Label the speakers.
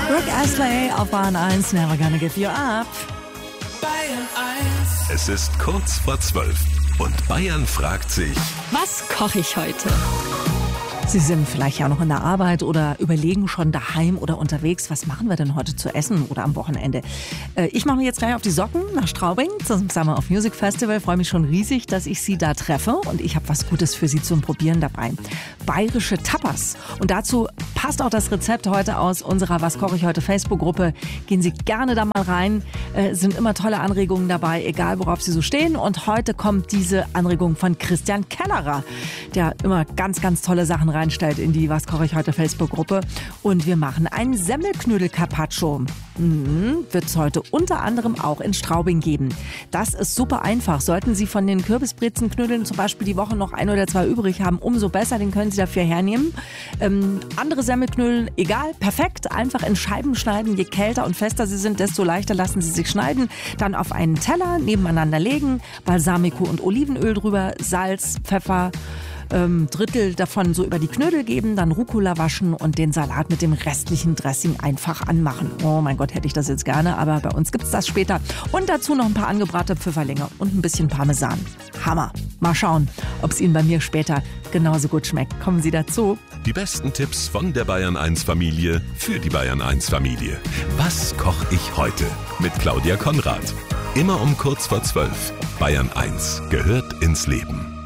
Speaker 1: Brooke Astley auf Bayern 1, Never Gonna Give You Up.
Speaker 2: Bayern 1.
Speaker 3: Es ist kurz vor 12 und Bayern fragt sich,
Speaker 4: was koche ich heute?
Speaker 1: Sie sind vielleicht ja noch in der Arbeit oder überlegen schon daheim oder unterwegs, was machen wir denn heute zu essen oder am Wochenende? Ich mache mich jetzt gleich auf die Socken nach Straubing zum Summer of Music Festival. Freue mich schon riesig, dass ich Sie da treffe und ich habe was Gutes für Sie zum Probieren dabei. Bayerische Tapas. Und dazu passt auch das Rezept heute aus unserer Was koche ich heute Facebook-Gruppe. Gehen Sie gerne da mal rein. Sind immer tolle Anregungen dabei, egal worauf Sie so stehen. Und heute kommt diese Anregung von Christian Kellerer, der immer ganz, ganz tolle Sachen reinstellt in die Was koche ich heute Facebook-Gruppe. Und wir machen einen Semmelknödel-Carpaccio. Wird es heute unter anderem auch in Straubing geben. Das ist super einfach. Sollten Sie von den Kürbisbrezenknödeln zum Beispiel die Woche noch 1 oder 2 übrig haben, umso besser, den können Sie dafür hernehmen. Andere Semmelknödel, egal, perfekt. Einfach in Scheiben schneiden. Je kälter und fester sie sind, desto leichter lassen sie sich schneiden. Dann auf einen Teller nebeneinander legen, Balsamico und Olivenöl drüber, Salz, Pfeffer, Drittel davon so über die Knödel geben, dann Rucola waschen und den Salat mit dem restlichen Dressing einfach anmachen. Oh mein Gott, hätte ich das jetzt gerne, aber bei uns gibt's das später. Und dazu noch ein paar angebratene Pfifferlinge und ein bisschen Parmesan. Hammer. Mal schauen, ob es Ihnen bei mir später genauso gut schmeckt. Kommen Sie dazu.
Speaker 3: die besten Tipps von der Bayern 1 Familie für die Bayern 1 Familie. Was koche ich heute? Mit Claudia Konrad. Immer um kurz vor 12. Bayern 1 gehört ins Leben.